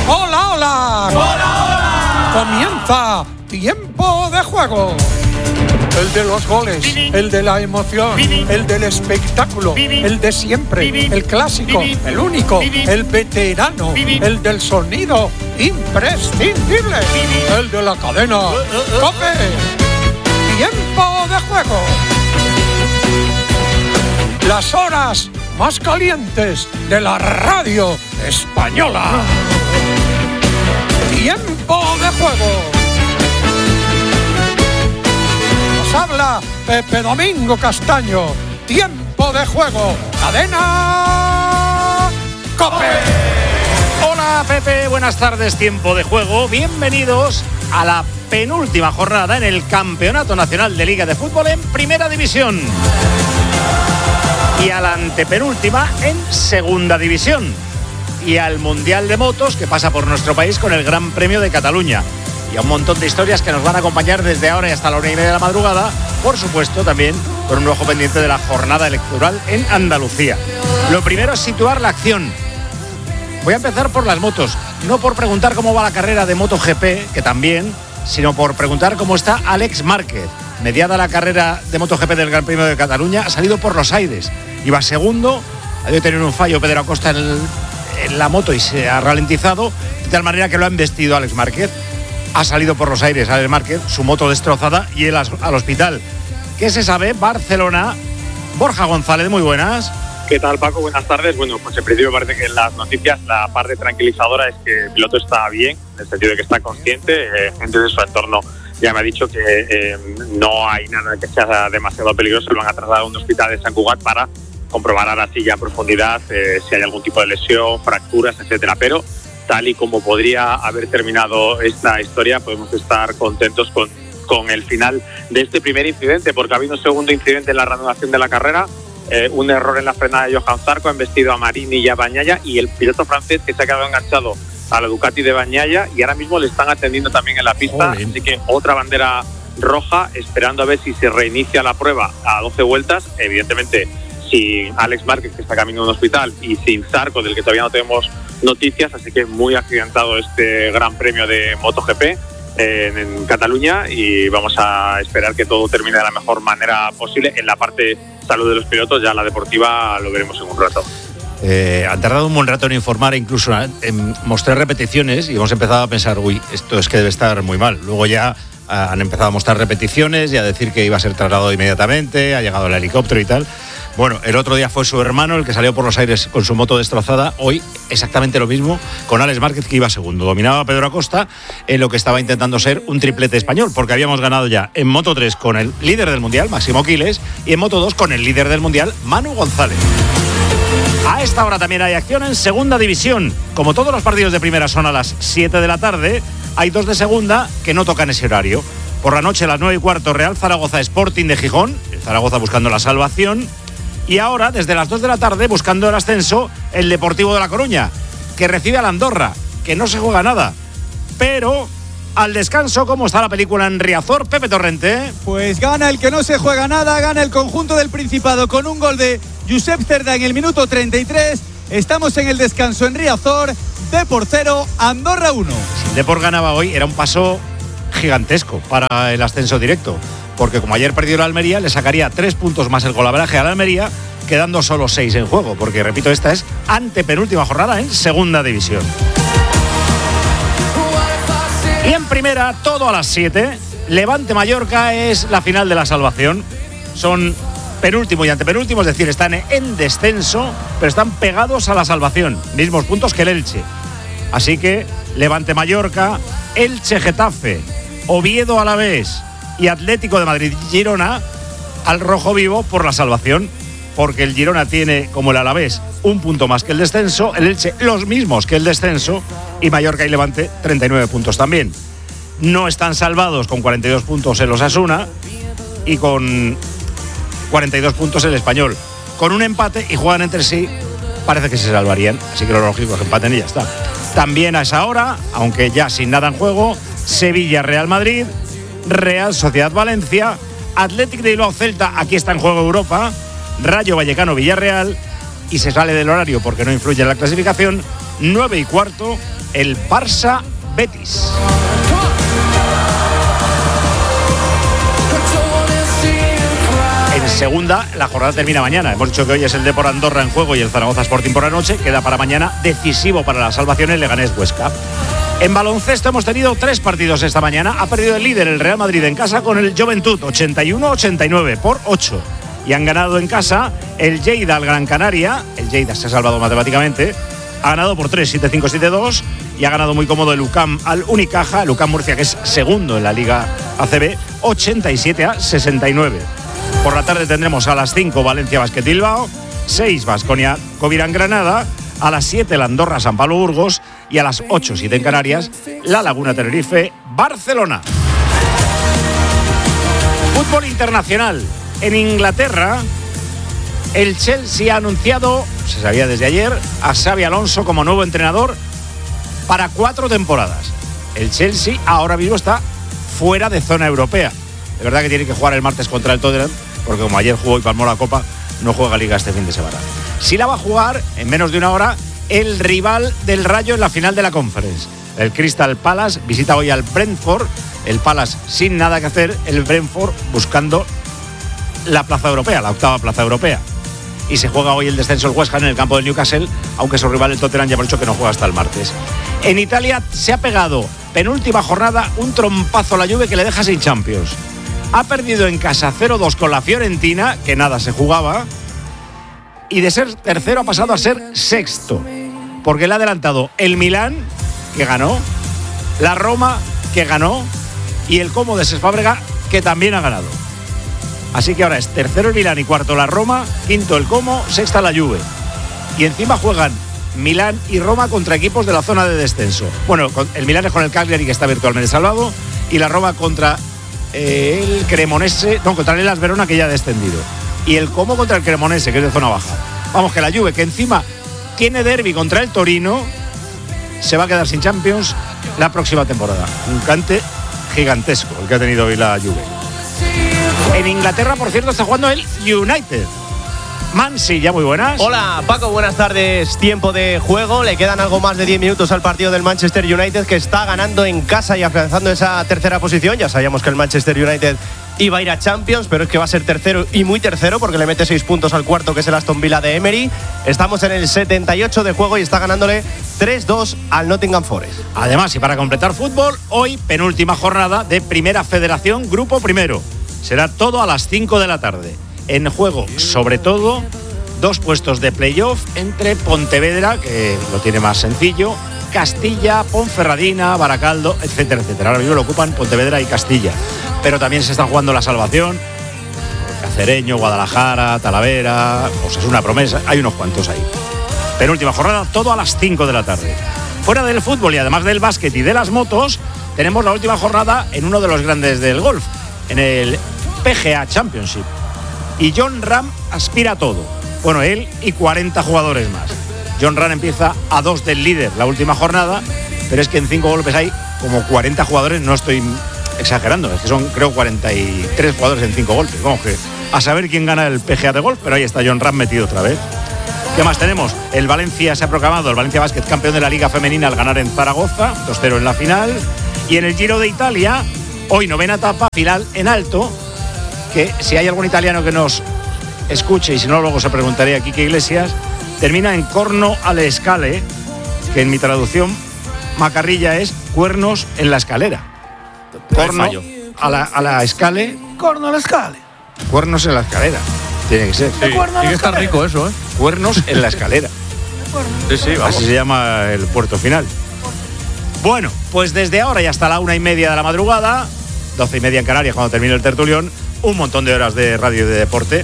¡Hola, hola! ¡Hola, hola! Comienza Tiempo de Juego. El de los goles, el de la emoción, el del espectáculo, el de siempre, el clásico, el único, el veterano, el del sonido imprescindible, el de la cadena COPE. Tiempo de Juego. Las horas más calientes de la radio española. Tiempo de Juego. Habla Pepe Domingo Castaño. Tiempo de Juego. Cadena COPE. Hola Pepe, buenas tardes. Tiempo de Juego. Bienvenidos a la penúltima jornada en el Campeonato Nacional de Liga de Fútbol en Primera División y a la antepenúltima en Segunda División y al Mundial de Motos que pasa por nuestro país con el Gran Premio de Cataluña. Y a un montón de historias que nos van a acompañar desde ahora y hasta la 1:30 de la madrugada, por supuesto también con un ojo pendiente de la jornada electoral en Andalucía. Lo primero es situar la acción. Voy a empezar por las motos, no por preguntar cómo va la carrera de MotoGP, que también, sino por preguntar cómo está Alex Márquez. Mediada la carrera de MotoGP del Gran Premio de Cataluña, ha salido por los aires, iba segundo, ha debido tener un fallo Pedro Acosta en la moto y se ha ralentizado, de tal manera que lo ha embestido Alex Márquez. Ha salido por los aires Alex Márquez, su moto destrozada y él al hospital. ¿Qué se sabe? Barcelona. Borja González, muy buenas. ¿Qué tal, Paco? Buenas tardes. Bueno, pues en principio parece que en las noticias la parte tranquilizadora es que el piloto está bien, en el sentido de que está consciente. Gente de su entorno ya me ha dicho que no hay nada que sea demasiado peligroso. Lo van a trasladar a un hospital de Sant Cugat para comprobar ahora sí ya a profundidad si hay algún tipo de lesión, fracturas, etcétera. Pero tal y como podría haber terminado esta historia, podemos estar contentos con el final de este primer incidente, porque ha habido un segundo incidente en la reanudación de la carrera, un error en la frenada de Johan Zarco, ha embestido a Marini y a Bagnaia, y el piloto francés que se ha quedado enganchado a la Ducati de Bagnaia, y ahora mismo le están atendiendo también en la pista. Olé. Así que otra bandera roja, esperando a ver si se reinicia la prueba a 12 vueltas, evidentemente sin Alex Márquez, que está camino a un hospital, y sin Zarco, del que todavía no tenemos noticias, así que muy accidentado este Gran Premio de MotoGP en Cataluña, y vamos a esperar que todo termine de la mejor manera posible. En la parte salud de los pilotos, ya la deportiva lo veremos en un rato. Han tardado un buen rato en informar, incluso en mostrar repeticiones, y hemos empezado a pensar, esto es que debe estar muy mal. Luego ya han empezado a mostrar repeticiones y a decir que iba a ser trasladado inmediatamente, ha llegado el helicóptero y tal. Bueno, el otro día fue su hermano el que salió por los aires con su moto destrozada. Hoy exactamente lo mismo con Alex Márquez, que iba segundo. Dominaba a Pedro Acosta en lo que estaba intentando ser un triplete español, porque habíamos ganado ya en Moto 3 con el líder del Mundial, Máximo Quiles, y en Moto 2 con el líder del Mundial, Manu González. A esta hora también hay acción en Segunda División. Como todos los partidos de primera son a las 7 de la tarde, hay dos de segunda que no tocan ese horario. Por la noche a las 9:15, Real Zaragoza Sporting de Gijón, el Zaragoza buscando la salvación. Y ahora, desde las 2 de la tarde, buscando el ascenso, el Deportivo de La Coruña, que recibe al Andorra, que no se juega nada. Pero al descanso, ¿cómo está la película en Riazor, Pepe Torrente? Pues gana el que no se juega nada, gana el conjunto del Principado con un gol de Josep Cerda en el minuto 33. Estamos en el descanso en Riazor, Depor 0, Andorra 1. Si el Depor ganaba hoy, era un paso gigantesco para el ascenso directo, porque como ayer perdió la Almería, le sacaría 3 puntos más el golaveraje a la Almería, quedando solo 6 en juego, porque repito, esta es antepenúltima jornada en Segunda División. Y en primera, todo a las 7, Levante-Mallorca es la final de la salvación. Son penúltimo y antepenúltimo, es decir, están en descenso, pero están pegados a la salvación, mismos puntos que el Elche. Así que Levante-Mallorca, Elche-Getafe, Oviedo-Alavés y Atlético de Madrid-Girona al rojo vivo por la salvación, porque el Girona tiene, como el Alavés, un punto más que el descenso, el Elche los mismos que el descenso, y Mallorca y Levante 39 puntos también. No están salvados con 42 puntos el Osasuna y con 42 puntos el Español. Con un empate y juegan entre sí, parece que se salvarían, así que lo lógico es que empaten y ya está. También a esa hora, aunque ya sin nada en juego, Sevilla-Real Madrid, Real Sociedad-Valencia, Athletic de Bilbao-Celta, aquí está en juego Europa, Rayo Vallecano-Villarreal, y se sale del horario porque no influye en la clasificación, 9:15, el Barça Betis. En segunda, la jornada termina mañana. Hemos dicho que hoy es el Depor Andorra en juego y el Zaragoza Sporting por la noche. Queda para mañana decisivo para la salvación el Leganés Huesca. En baloncesto hemos tenido 3 partidos esta mañana. Ha perdido el líder, el Real Madrid, en casa con el Joventut, 81-89 por 8. Y han ganado en casa el Lleida al Gran Canaria. El Lleida se ha salvado matemáticamente. Ha ganado por 3, 7-5, 7-2. Y ha ganado muy cómodo el UCAM al Unicaja. El UCAM Murcia, que es segundo en la Liga ACB, 87-69. Por la tarde tendremos a las 5 Valencia Basket Bilbao, 6 Baskonia Covirán Granada, a las 7 la Andorra San Pablo Burgos y a las 8, 7 en Canarias, la Laguna Tenerife Barcelona. Fútbol internacional. En Inglaterra, el Chelsea ha anunciado, se sabía desde ayer, a Xabi Alonso como nuevo entrenador para 4 temporadas. El Chelsea ahora mismo está fuera de zona europea. De verdad que tiene que jugar el martes contra el Tottenham, porque como ayer jugó y palmó la Copa, no juega Liga este fin de semana. Sí la va a jugar en menos de una hora el rival del Rayo en la final de la Conference. El Crystal Palace visita hoy al Brentford. El Palace sin nada que hacer, el Brentford buscando la plaza europea, la 8ª plaza europea. Y se juega hoy el descenso el West Ham en el campo del Newcastle, aunque su rival el Tottenham ya hemos dicho que no juega hasta el martes. En Italia se ha pegado, penúltima jornada, un trompazo a la Juve que le deja sin Champions. Ha perdido en casa 0-2 con la Fiorentina, que nada se jugaba, y de ser tercero ha pasado a ser sexto, porque le ha adelantado el Milán, que ganó, la Roma, que ganó, y el Como de Cesc Fàbregas, que también ha ganado. Así que ahora es tercero el Milán y cuarto la Roma, quinto el Como, sexta la Juve. Y encima juegan Milán y Roma contra equipos de la zona de descenso. Bueno, el Milán es con el Cagliari, que está virtualmente salvado, y la Roma contra el Cremonese, no, contra el Hellas Verona, que ya ha descendido. Y el Como contra el Cremonese, que es de zona baja. Vamos, que la Juve, que encima tiene derbi contra el Torino, se va a quedar sin Champions la próxima temporada. Un cante gigantesco el que ha tenido hoy la Juve. En Inglaterra, por cierto, está jugando el United. Mansi, ya muy buenas. Hola Paco, buenas tardes. Tiempo de juego, le quedan algo más de 10 minutos al partido del Manchester United, que está ganando en casa y afianzando esa tercera posición. Ya sabíamos que el Manchester United iba a ir a Champions, pero es que va a ser tercero y muy tercero, porque le mete 6 puntos al cuarto, que es el Aston Villa de Emery. Estamos en el 78 de juego y está ganándole 3-2 al Nottingham Forest. Además, y para completar fútbol, hoy penúltima jornada de Primera Federación Grupo Primero. Será todo a las 5 de la tarde. En juego, sobre todo, 2 puestos de playoff entre Pontevedra, que lo tiene más sencillo, Castilla, Ponferradina, Baracaldo, etcétera, etcétera. Ahora mismo lo ocupan Pontevedra y Castilla. Pero también se está jugando la salvación. Cacereño, Guadalajara, Talavera, pues es una promesa. Hay unos cuantos ahí. Penúltima jornada, todo a las 5 de la tarde. Fuera del fútbol y además del básquet y de las motos, tenemos la última jornada en uno de los grandes del golf, en el PGA Championship. Y Jon Rahm aspira a todo. Bueno, él y 40 jugadores más. Jon Rahm empieza a 2 del líder la última jornada, pero es que en 5 golpes hay como 40 jugadores, no estoy exagerando, es que son creo 43 jugadores en 5 golpes. Vamos, que a saber quién gana el PGA de golf, pero ahí está Jon Rahm metido otra vez. ¿Qué más tenemos? El Valencia se ha proclamado, el Valencia Basket, campeón de la Liga Femenina al ganar en Zaragoza, 2-0 en la final. Y en el Giro de Italia, hoy 9ª etapa, final en alto, que si hay algún italiano que nos escuche, y si no luego se preguntaría a Quique Iglesias, termina en Corno alle Scale, que en mi traducción macarrilla es cuernos en la escalera. Corno a la Scale. Corno a la escala. Cuernos en la escalera. Tiene que ser. Sí, tiene que estar rico eso, ¿eh? Cuernos en la escalera. Sí, vamos. Así se llama el puerto final. Bueno, pues desde ahora y hasta la 1:30 de la madrugada, 12:30 en Canarias cuando termine el tertulión, un montón de horas de radio y de deporte.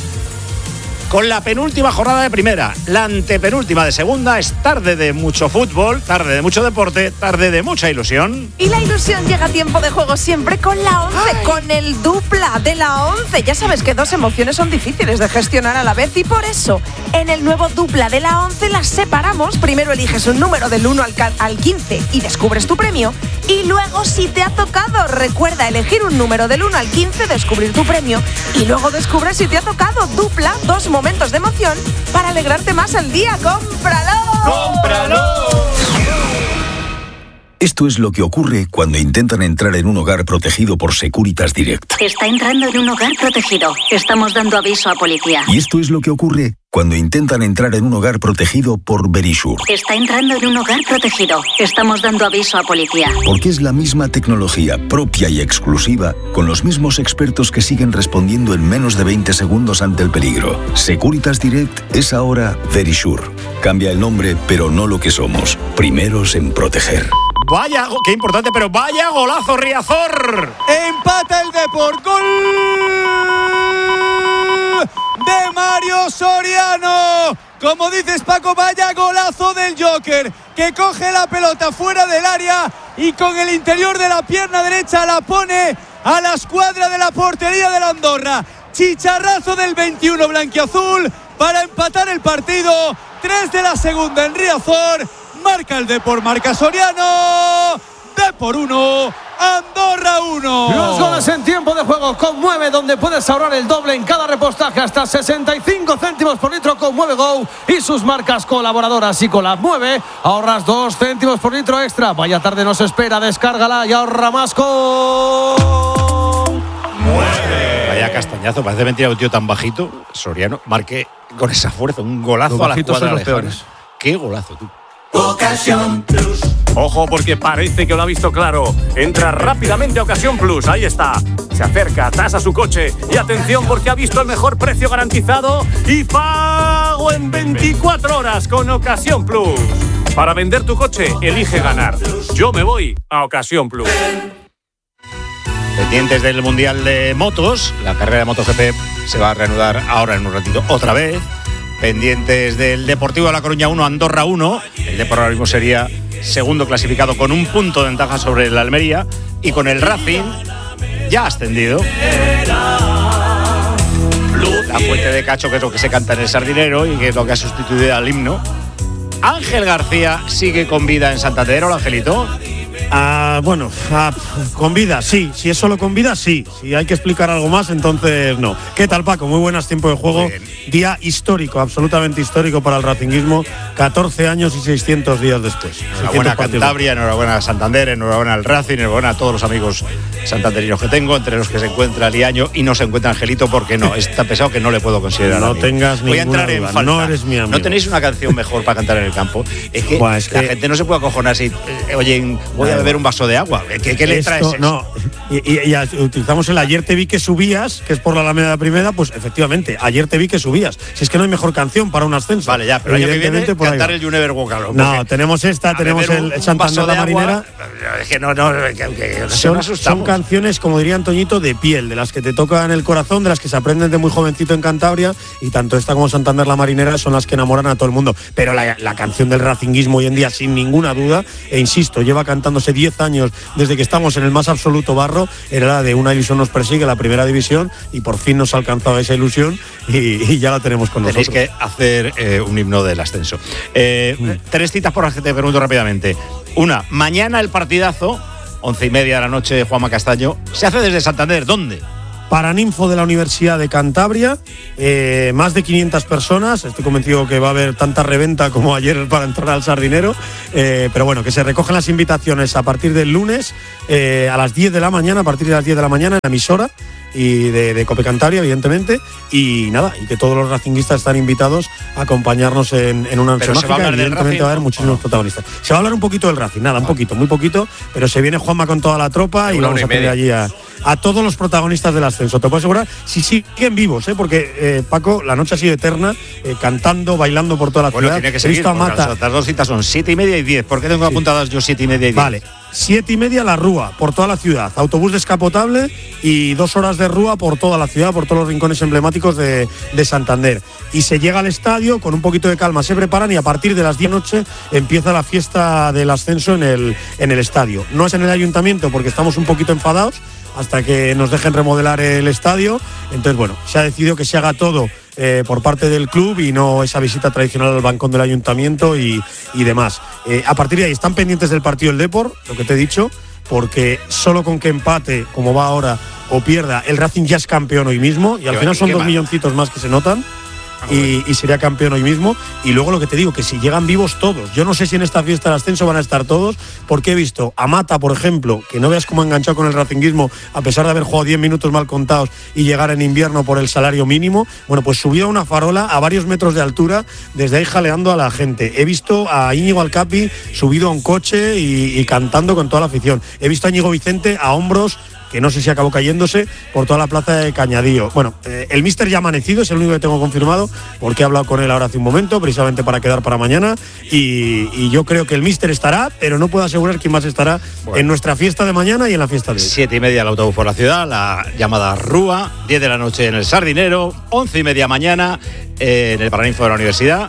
Con la penúltima jornada de primera, la antepenúltima de segunda, es tarde de mucho fútbol, tarde de mucho deporte, tarde de mucha ilusión. Y la ilusión llega a tiempo de juego siempre con la 11, con el dupla de la 11. Ya sabes que 2 emociones son difíciles de gestionar a la vez y por eso en el nuevo dupla de la 11 las separamos. Primero eliges un número del 1 al 15 y descubres tu premio. Y luego, si te ha tocado, recuerda elegir un número del 1 al 15, descubrir tu premio. Y luego descubres si te ha tocado. Dupla, 2 momentos de emoción para alegrarte más el día. ¡Cómpralo! ¡Cómpralo! Esto es lo que ocurre cuando intentan entrar en un hogar protegido por Securitas Direct. Está entrando en un hogar protegido. Estamos dando aviso a policía. Y esto es lo que ocurre cuando intentan entrar en un hogar protegido por Verisure. Está entrando en un hogar protegido. Estamos dando aviso a policía. Porque es la misma tecnología propia y exclusiva, con los mismos expertos que siguen respondiendo en menos de 20 segundos ante el peligro. Securitas Direct es ahora Verisure. Cambia el nombre, pero no lo que somos. Primeros en proteger. Vaya, qué importante, pero vaya golazo, Riazor. Empata el Depor. ¡Gol de Mario Soriano! Como dices, Paco, vaya golazo del Joker, que coge la pelota fuera del área y con el interior de la pierna derecha la pone a la escuadra de la portería del Andorra. Chicharrazo del 21 blanquiazul para empatar el partido. 3 de la segunda en Riazor. Marca el Depor, marca Soriano. Depor 1, Andorra 1. Los goles en tiempo de juego con Mueve, donde puedes ahorrar el doble en cada repostaje, hasta 65 céntimos por litro con Mueve Go y sus marcas colaboradoras. Y con la Mueve ahorras 2 céntimos por litro extra. Vaya tarde nos espera, descárgala y ahorra más con Mueve. Vaya castañazo, parece mentira un tío tan bajito. Soriano marque con esa fuerza un golazo. Los a la escuadra son los peores. Qué golazo, tú. Ocasión Plus. Ojo, porque parece que lo ha visto claro. Entra rápidamente a Ocasión Plus. Ahí está. Se acerca, tasa su coche. Y atención, porque ha visto el mejor precio garantizado y pago en 24 horas con Ocasión Plus. Para vender tu coche, elige ganar. Yo me voy a Ocasión Plus. Pendientes del Mundial de Motos. La carrera de MotoGP se va a reanudar ahora en un ratito otra vez. Pendientes del Deportivo de La Coruña 1, Andorra 1. El Depor ahora mismo sería segundo clasificado con 1 punto de ventaja sobre el Almería. Y con el Racing ya ascendido. La Fuente de Cacho, que es lo que se canta en el Sardinero y que es lo que ha sustituido al himno. Ángel García sigue con vida en Santander. Hola, Angelito. Con vida, sí. Si es solo con vida, sí. Si hay que explicar algo más, entonces no. ¿Qué tal, Paco? Muy buenas, tiempo de juego. Día histórico, absolutamente histórico para el racinguismo. 14 años y 600 días después. Enhorabuena a Cantabria, enhorabuena a Santander, enhorabuena al Racing, enhorabuena a todos los amigos santanderinos que tengo, entre los que se encuentra Liaño y no se encuentra Angelito, porque no, es tan pesado que no le puedo considerar. No tengas Voy a entrar duda, en falta. no eres mi amigo. ¿No tenéis una canción mejor para cantar en el campo? Es que la gente no se puede acojonar si oye, voy a beber un vaso de agua. ¿Qué le traes eso? No, y utilizamos el ayer te vi que subías, que es por la Alameda de Primera, pues efectivamente, ayer te vi que subías. Si es que no hay mejor canción para un ascenso. Vale, ya, pero el año que viene cantar el You Never Walk Alone. No, tenemos esta, tenemos el Santander la Marinera. Es que no son canciones, como diría Antoñito, de piel, de las que te tocan el corazón, de las que se aprenden de muy jovencito en Cantabria, y tanto esta como Santander la Marinera son las que enamoran a todo el mundo. Pero la canción del racinguismo hoy en día, sin ninguna duda, e insisto, lleva cantándose 10 años desde que estamos en el más absoluto barro, era la de Una ilusión nos persigue, la primera división, y por fin nos ha alcanzado esa ilusión y ya la tenemos con Tenéis nosotros. que hacer un himno del ascenso. 3 citas por las que te pregunto rápidamente. Una, mañana el partidazo, 11:30 de la noche, Juanma Castaño, se hace desde Santander. ¿Dónde? Paraninfo de la Universidad de Cantabria, más de 500 personas. Estoy convencido que va a haber tanta reventa como ayer para entrar al Sardinero, pero bueno, que se recogen las invitaciones a partir del lunes a las 10 de la mañana, a partir de las 10 de la mañana en la emisora y de Cope Cantabria, evidentemente, y nada, y que todos los racinguistas están invitados a acompañarnos en una noche mágica. Evidentemente va a haber muchísimos protagonistas. Se va a hablar un poquito del Racing, nada, un poquito, muy poquito, pero se viene Juanma con toda la tropa y vamos a tener allí a todos los protagonistas del ascenso. Te puedo asegurar, si siguen vivos, porque Paco, la noche ha sido eterna, cantando, bailando por toda la ciudad. Tiene que seguir, las 2 citas son 7:30 y 10. ¿Por qué tengo apuntadas yo 7:30 y 10? Vale, 7:30 la Rúa, por toda la ciudad. Autobús descapotable y 2 horas de Rúa por toda la ciudad, por todos los rincones emblemáticos de Santander. Y se llega al estadio, con un poquito de calma se preparan y a partir de las 10 de la noche empieza la fiesta del ascenso en el estadio. No es en el ayuntamiento porque estamos un poquito enfadados hasta que nos dejen remodelar el estadio. Entonces, bueno, se ha decidido que se haga todo por parte del club y no esa visita tradicional al balcón del ayuntamiento y demás. A partir de ahí están pendientes del partido del Depor, lo que te he dicho, porque solo con que empate, como va ahora, o pierda, el Racing ya es campeón hoy mismo y al final son 2 milloncitos más que se notan. y sería campeón hoy mismo. Y luego lo que te digo, que si llegan vivos todos, yo no sé si en esta fiesta del ascenso van a estar todos, porque he visto a Mata, por ejemplo, que no veas cómo ha enganchado con el racinguismo, a pesar de haber jugado 10 minutos mal contados y llegar en invierno por el salario mínimo. Bueno, pues subió a una farola a varios metros de altura, desde ahí jaleando a la gente. He visto a Íñigo Alcapi subido a un coche y cantando con toda la afición. He visto a Íñigo Vicente a hombros, que no sé si acabó cayéndose, por toda la plaza de Cañadío. Bueno, el míster ya ha amanecido, es el único que tengo confirmado, porque he hablado con él ahora hace un momento, precisamente para quedar para mañana, y yo creo que el míster estará, pero no puedo asegurar quién más estará en nuestra fiesta de mañana y en la fiesta de hoy. 7:30 el autobús por la ciudad, la llamada Rúa, 10 de la noche en el Sardinero, 11:30 mañana en el Paraninfo de la Universidad,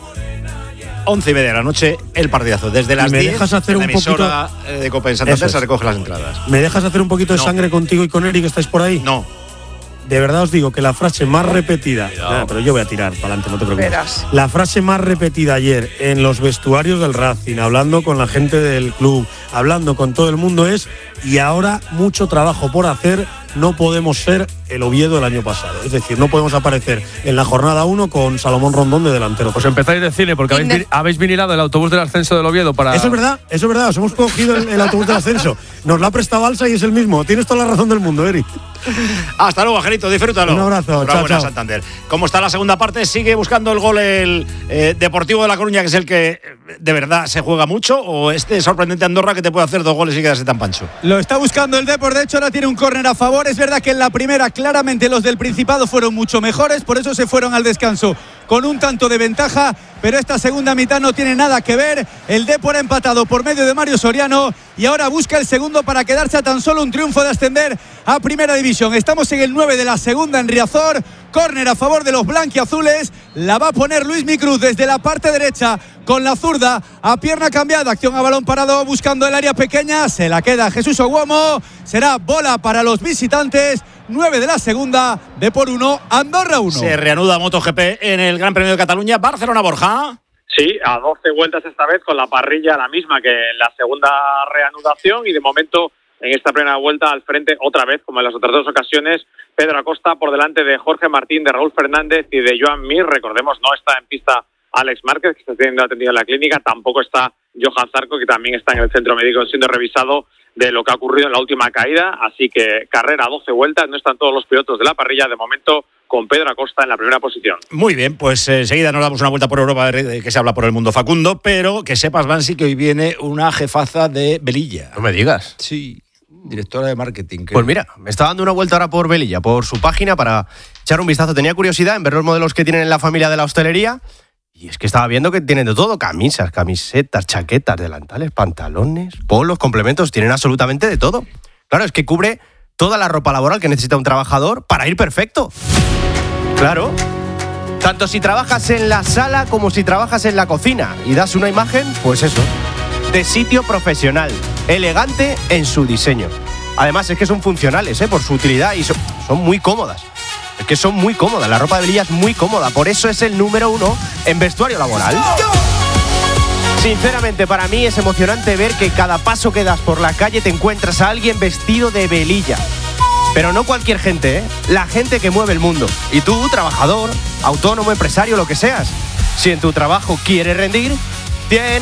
11:30 de la noche el partidazo. Desde las 10 dejas hacer en la un poquito emisora de Copa en Santander se recogen las entradas. ¿Me dejas hacer un poquito de sangre contigo y con Eric, que estáis por ahí? No. De verdad os digo que la frase más repetida, pero yo voy a tirar para adelante, no te preocupes. Verás. La frase más repetida ayer en los vestuarios del Racing, hablando con la gente del club, hablando con todo el mundo es: y ahora mucho trabajo por hacer, no podemos ser el Oviedo del año pasado. Es decir, no podemos aparecer en la jornada 1 con Salomón Rondón de delantero. Pues empezáis de cine, porque habéis vinilado el autobús del ascenso del Oviedo para… Eso es verdad, os hemos cogido el autobús del ascenso. Nos lo ha prestado Alsa y es el mismo. Tienes toda la razón del mundo, Eric. Hasta luego, Angelito, disfrútalo. Un abrazo, chao. Santander. ¿Cómo está la segunda parte? ¿Sigue buscando el gol el Deportivo de La Coruña, que es el que de verdad se juega mucho, o este sorprendente Andorra que te puede hacer 2 goles y quedarse tan pancho? Lo está buscando el Depor, de hecho ahora tiene un córner a favor. Es verdad que en la primera claramente los del Principado fueron mucho mejores, por eso se fueron al descanso con un tanto de ventaja, pero esta segunda mitad no tiene nada que ver. El Depor ha empatado por medio de Mario Soriano y ahora busca el segundo para quedarse a tan solo un triunfo de ascender a Primera División. Estamos en el 9 de la segunda en Riazor. Córner a favor de los blanquiazules. La va a poner Luis Micruz desde la parte derecha con la zurda a pierna cambiada. Acción a balón parado buscando el área pequeña. Se la queda Jesús Oguomo. Será bola para los visitantes. 9 de la segunda, Depor 1, Andorra 1. Se reanuda MotoGP en el Gran Premio de Cataluña. Barcelona, Borja. Sí, a 12 vueltas esta vez, con la parrilla la misma que en la segunda reanudación, y de momento en esta primera vuelta al frente otra vez, como en las otras 2 ocasiones, Pedro Acosta por delante de Jorge Martín, de Raúl Fernández y de Joan Mir. Recordemos, no está en pista Alex Márquez, que está siendo atendido en la clínica, tampoco está Johan Zarco, que también está en el centro médico siendo revisado de lo que ha ocurrido en la última caída. Así que carrera a 12 vueltas, no están todos los pilotos de la parrilla de momento, con Pedro Acosta en la primera posición. Muy bien, pues enseguida nos damos una vuelta por Europa, a ver de qué se habla por el mundo, Facundo, pero que sepas, Bansi, que hoy viene una jefaza de Velilla. No me digas. Sí, directora de marketing. Pues mira, me está dando una vuelta ahora por Velilla, por su página, para echar un vistazo. Tenía curiosidad en ver los modelos que tienen en la familia de la hostelería, y es que estaba viendo que tienen de todo: camisas, camisetas, chaquetas, delantales, pantalones, polos, complementos, tienen absolutamente de todo. Claro, es que cubre toda la ropa laboral que necesita un trabajador para ir perfecto. Claro. Tanto si trabajas en la sala como si trabajas en la cocina y das una imagen, pues eso, de sitio profesional, elegante en su diseño. Además es que son funcionales, por su utilidad, y son muy cómodas. Es que son muy cómodas, la ropa de Velilla es muy cómoda, por eso es el número 1 en vestuario laboral. Sinceramente, para mí es emocionante ver que cada paso que das por la calle te encuentras a alguien vestido de Velilla. Pero no cualquier gente, la gente que mueve el mundo. Y tú, trabajador, autónomo, empresario, lo que seas, si en tu trabajo quieres rendir, tienes